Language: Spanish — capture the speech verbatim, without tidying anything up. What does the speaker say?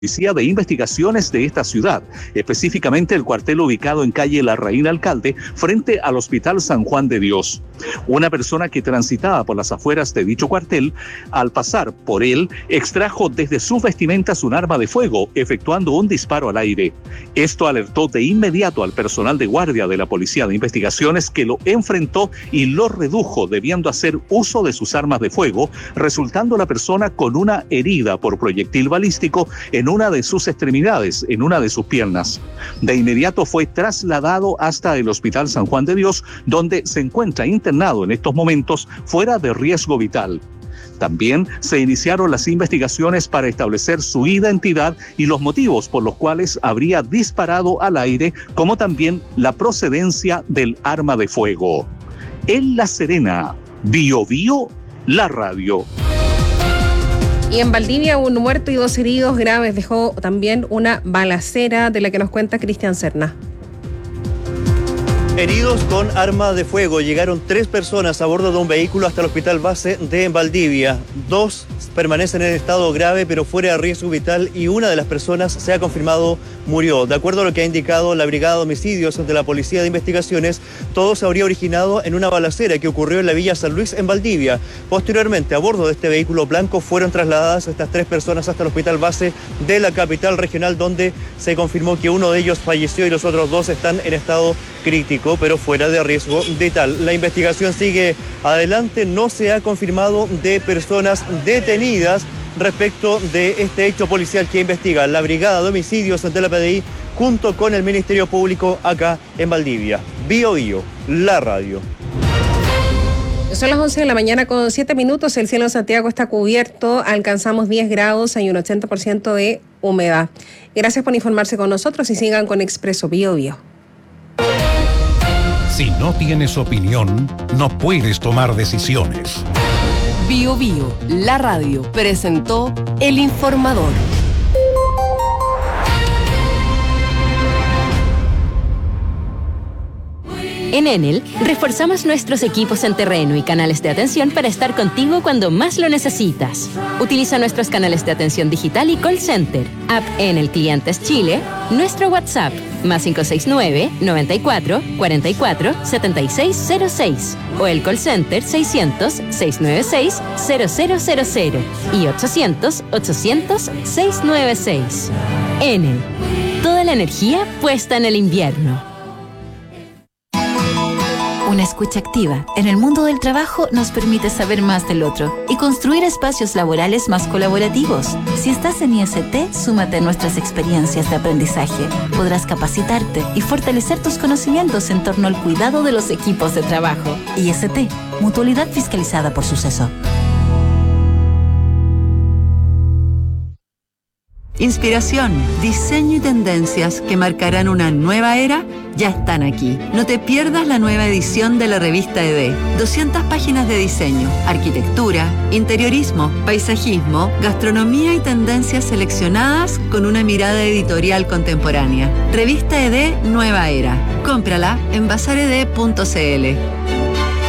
Policía de Investigaciones de esta ciudad, específicamente el cuartel ubicado en calle Larraín Alcalde, frente al Hospital San Juan de Dios. Una persona que transitaba por las afueras de dicho cuartel, al pasar por él, extrajo desde sus vestimentas un arma de fuego, efectuando un disparo al aire. Esto alertó de inmediato al personal de guardia de la Policía de Investigaciones, que lo enfrentó y lo redujo, debiendo hacer uso de sus armas de fuego, resultando la persona con una herida por proyectil balístico en una de sus extremidades, en una de sus piernas. De inmediato fue trasladado hasta el Hospital San Juan de Dios, donde se encuentra internado en estos momentos fuera de riesgo vital. También se iniciaron las investigaciones para establecer su identidad y los motivos por los cuales habría disparado al aire, como también la procedencia del arma de fuego. En La Serena, Bio Bio, la radio. Y en Valdivia, un muerto y dos heridos graves dejó también una balacera, de la que nos cuenta Cristian Serna. Heridos con arma de fuego. Llegaron tres personas a bordo de un vehículo hasta el hospital base de Valdivia. Dos permanecen en estado grave pero fuera de riesgo vital, y una de las personas se ha confirmado murió. De acuerdo a lo que ha indicado la Brigada de Homicidios de la Policía de Investigaciones, todo se habría originado en una balacera que ocurrió en la Villa San Luis en Valdivia. Posteriormente, a bordo de este vehículo blanco fueron trasladadas estas tres personas hasta el hospital base de la capital regional, donde se confirmó que uno de ellos falleció y los otros dos están en estado crítico pero fuera de riesgo vital. La investigación sigue adelante. No se ha confirmado de personas detenidas respecto de este hecho policial que investiga la Brigada de Homicidios de la P D I junto con el Ministerio Público acá en Valdivia. Bio Bio, la radio. Son las once de la mañana con siete minutos. El cielo en Santiago está cubierto. Alcanzamos diez grados. Hay un ochenta por ciento de humedad. Gracias por informarse con nosotros y sigan con Expreso Bio Bio. Si no tienes opinión, no puedes tomar decisiones. Bio Bio, la radio, presentó El Informador. En Enel, reforzamos nuestros equipos en terreno y canales de atención para estar contigo cuando más lo necesitas. Utiliza nuestros canales de atención digital y call center, app Enel Clientes Chile, nuestro WhatsApp, más cinco seis nueve, noventa y cuatro, cuarenta y cuatro, setenta y seis cero seis, o el call center seiscientos, seiscientos noventa y seis, cero cero cero cero y ochocientos, ochocientos, seiscientos noventa y seis. Enel, toda la energía puesta en el invierno. Una escucha activa en el mundo del trabajo nos permite saber más del otro y construir espacios laborales más colaborativos. Si estás en I S T, súmate a nuestras experiencias de aprendizaje. Podrás capacitarte y fortalecer tus conocimientos en torno al cuidado de los equipos de trabajo. I S T, mutualidad fiscalizada por Suceso. Inspiración, diseño y tendencias que marcarán una nueva era ya están aquí. No te pierdas la nueva edición de la revista E D. doscientas páginas de diseño, arquitectura, interiorismo, paisajismo, gastronomía y tendencias seleccionadas con una mirada editorial contemporánea. Revista E D Nueva Era. Cómprala en bazared punto c l.